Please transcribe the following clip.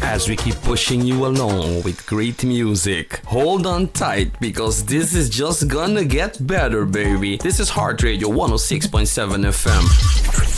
as we keep pushing you along with great music. Hold on tight because this is just gonna get better, baby. This is Heart Radio 106.7 FM.